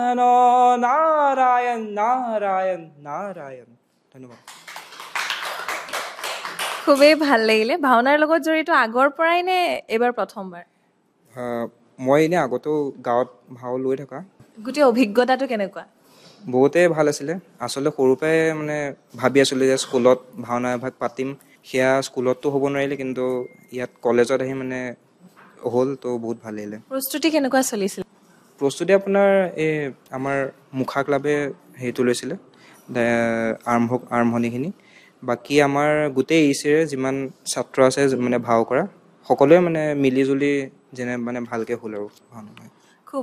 নারায়ণ নারায়ণ নারায়ণ ধন্যবাদ খুবেই ভাল লাগিলে ভাওনাৰ লগত জড়িত আগৰ পৰাই নে এবাৰ প্ৰথমবাৰ মই এনে আগতেও গাঁৱত ভাও লৈ থকা গোটেই অভিজ্ঞতাটো কেনেকুৱা বহুতেই ভাল আছিলে আচলতে সৰুৰ পৰাই মানে ভাবি আছিলোঁ যে স্কুলত ভাওনা এভাগ পাতিম সেয়া স্কুলততো হ'ব নোৱাৰিলে কিন্তু ইয়াত কলেজত আহি মানে হ'ল তো বহুত ভাল লাগিলে প্ৰস্তুতি কেনেকুৱা চলিছিল প্ৰস্তুতি আপোনাৰ এই আমাৰ মুখা ক্লাবে হেৰিটো লৈছিলে আৰম্ভণিখিনি বাকী আমাৰ গোটেই ইচিৰে যিমান ছাত্ৰ আছে মানে ভাও কৰা সকলোৱে মানে মিলি জুলি যেনে মানে ভালকৈ হ'ল আৰু ভাওনা